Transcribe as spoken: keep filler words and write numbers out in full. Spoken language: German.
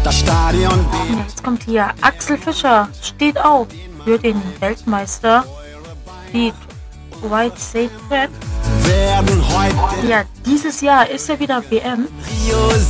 das Stadion Und jetzt kommt hier Axel Fischer, steht auf für den Weltmeister Lied White Sacred. werden heute Ja, dieses Jahr ist ja wieder W M. Rio